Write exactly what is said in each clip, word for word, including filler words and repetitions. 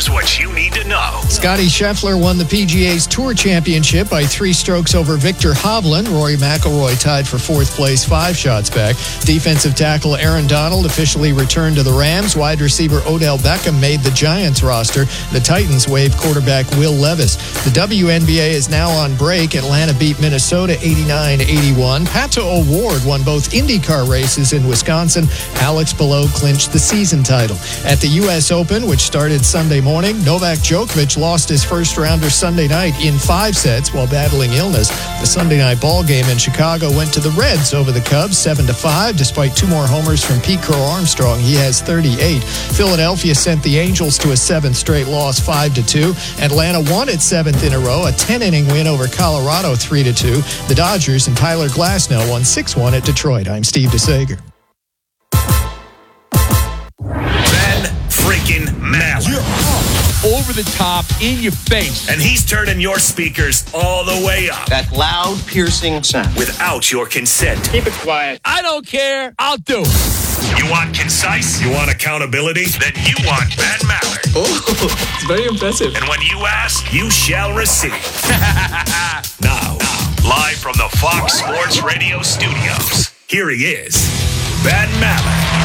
Here's what you need to know. Scottie Scheffler won the P G A's Tour Championship by three strokes over Victor Hovland. Rory McIlroy tied for fourth place, five shots back. Defensive tackle Aaron Donald officially returned to the Rams. Wide receiver Odell Beckham made the Giants roster. The Titans waived quarterback Will Levis. The W N B A is now on break. Atlanta beat Minnesota eighty-nine eighty-one. Pato O'Ward won both IndyCar races in Wisconsin. Alex Palou clinched the season title. At the U S Open, which started Sunday morning, Novak Djokovic lost his first rounder Sunday night in five sets while battling illness. The Sunday night ball game in Chicago went to the Reds over the Cubs seven to five. Despite two more homers from Pete Crow Armstrong, he has thirty-eight. Philadelphia sent the Angels to a seventh straight loss, five to two. Atlanta won its seventh in a row, a ten-inning win over Colorado, three to two. The Dodgers and Tyler Glasnow won six one at Detroit. I'm Steve DeSager. Ben freaking Maller. You're up, over the top, in your face. And he's turning your speakers all the way up. That loud, piercing sound. Without your consent. Keep it quiet. I don't care. I'll do it. You want concise? You want accountability? Then you want Ben Maller. Oh, it's very impressive. And when you ask, you shall receive. Now, live from the Fox Sports Radio studios, here he is, Ben Maller.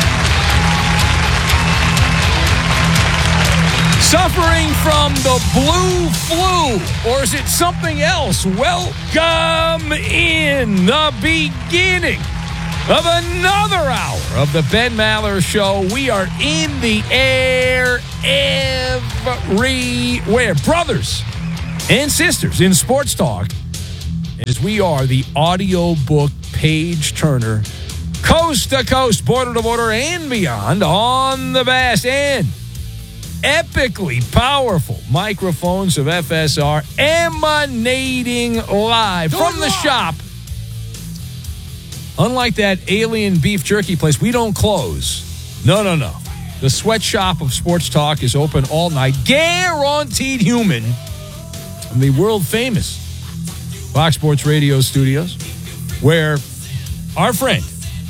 Suffering from the blue flu, or is it something else? Welcome in the beginning of another hour of the Ben Maller Show. We are in the air everywhere. Brothers and sisters in sports talk, as we are the audiobook page turner, coast to coast, border to border, and beyond on the vast and epically powerful microphones of F S R, emanating live from the shop. Unlike that alien beef jerky place, we don't close. No, no, no. The sweatshop of sports talk is open all night. Guaranteed human. From the world famous Fox Sports Radio studios, where our friend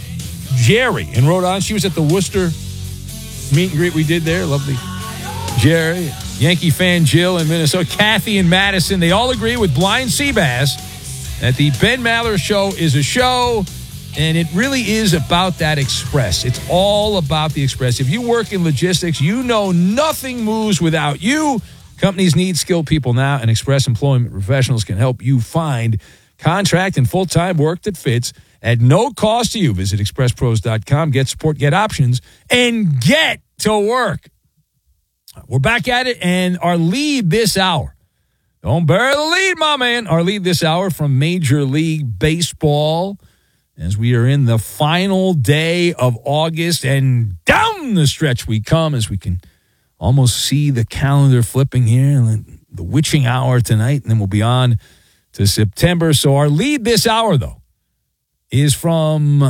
Jerry in Rhode Island, she was at the Worcester meet and greet we did there. Lovely Jerry, Yankee fan Jill in Minnesota, Kathy in Madison. They all agree with Blind Seabass that the Ben Maller Show is a show, and it really is about that express. It's all about the express. If you work in logistics, you know nothing moves without you. Companies need skilled people now, and Express Employment Professionals can help you find contract and full-time work that fits at no cost to you. Visit express pros dot com, get support, get options, and get to work. We're back at it, and our lead this hour. Don't bury the lead, my man. Our lead this hour from Major League Baseball, as we are in the final day of August, and down the stretch we come as we can almost see the calendar flipping here, and the witching hour tonight, and then we'll be on to September. So our lead this hour, though, is from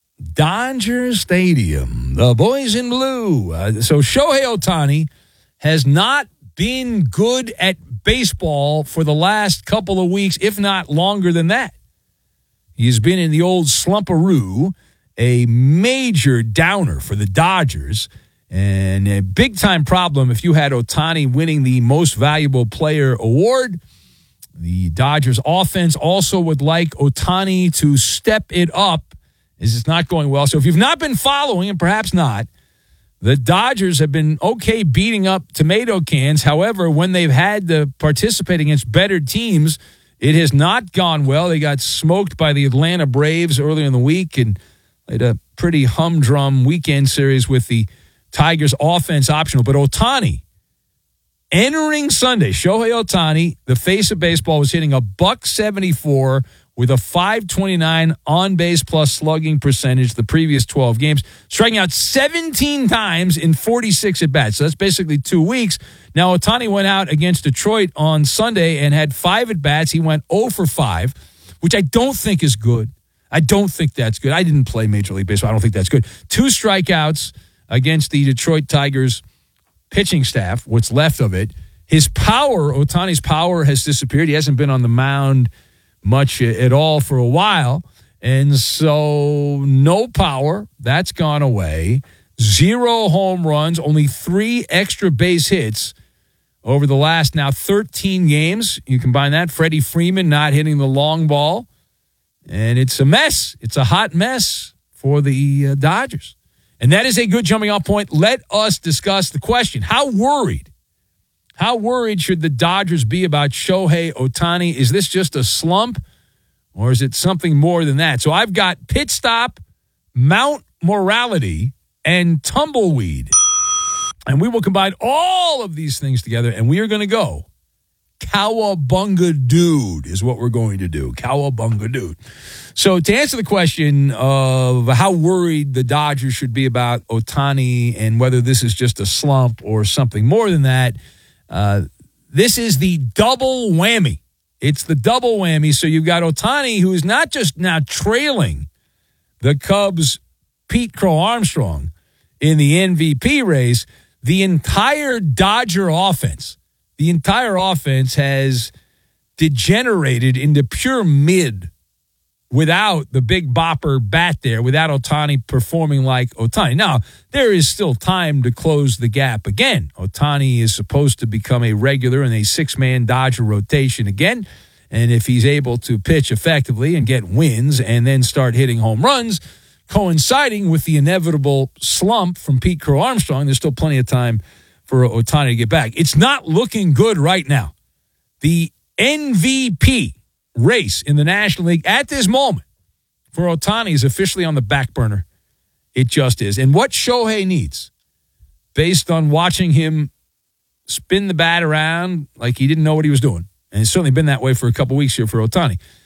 Dodger Stadium, the boys in blue. Uh, so Shohei Ohtani has not been good at baseball for the last couple of weeks, if not longer than that. He's been in the old slumparoo, a major downer for the Dodgers, and a big-time problem if you had Ohtani winning the Most Valuable Player award. The Dodgers offense also would like Ohtani to step it up, as it's not going well. So if you've not been following, and perhaps not, the Dodgers have been okay beating up tomato cans. However, when they've had to participate against better teams, it has not gone well. They got smoked by the Atlanta Braves earlier in the week and played a pretty humdrum weekend series with the Tigers offense optional. But Ohtani, entering Sunday, Shohei Ohtani, the face of baseball, was hitting a buck seventy-four with a five twenty-nine on-base plus slugging percentage the previous twelve games, striking out seventeen times in forty-six at-bats. So that's basically two weeks. Now, Ohtani went out against Detroit on Sunday and had five at-bats. He went oh for five, which I don't think is good. I don't think that's good. I didn't play Major League Baseball. I don't think that's good. Two strikeouts against the Detroit Tigers pitching staff, what's left of it. His power, Ohtani's power, has disappeared. He hasn't been on the mound much at all for a while. And so no power. That's gone away. Zero home runs, only three extra base hits. over the last now thirteen games. You combine that, Freddie Freeman not hitting the long ball, and it's a mess. It's a hot mess for the uh, Dodgers. And that is a good jumping off point. Let us discuss the question. How worried, how worried should the Dodgers be about Shohei Ohtani? Is this just a slump, or is it something more than that? So I've got pit stop, Mount Morality, and tumbleweed. And we will combine all of these things together, and we are going to go Cowabunga Dude is what we're going to do. Cowabunga Dude. So to answer the question of how worried the Dodgers should be about Ohtani and whether this is just a slump or something more than that, uh, this is the double whammy. It's the double whammy. So you've got Ohtani, who is not just now trailing the Cubs' Pete Crow Armstrong in the M V P race. The entire Dodger offense, the entire offense has degenerated into pure mid without the big bopper bat there, without Ohtani performing like Ohtani. Now, there is still time to close the gap again. Ohtani is supposed to become a regular in a six-man Dodger rotation again, and if he's able to pitch effectively and get wins and then start hitting home runs, coinciding with the inevitable slump from Pete Crow Armstrong, there's still plenty of time for Ohtani to get back. It's not looking good right now. The M V P race in the National League at this moment for Ohtani is officially on the back burner. It just is. And what Shohei needs, based on watching him spin the bat around like he didn't know what he was doing, and it's certainly been that way for a couple weeks here for Ohtani,